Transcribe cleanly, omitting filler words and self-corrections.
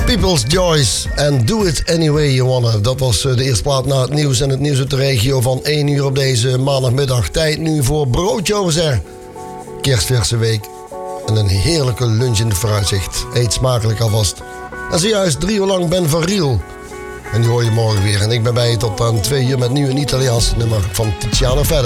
People's Choice en Do It Any Way You Wanna. Dat was de eerste plaat na het nieuws en het nieuws uit de regio van 1 uur op deze maandagmiddag. Tijd nu voor Broodje Overzeg. Kerstverse week en een heerlijke lunch in het vooruitzicht. Eet smakelijk alvast. En zojuist 3 uur lang Ben van Riel. En die hoor je morgen weer. En ik ben bij je tot aan 2 uur met nu een Italiaans nummer van Tiziano Ferro.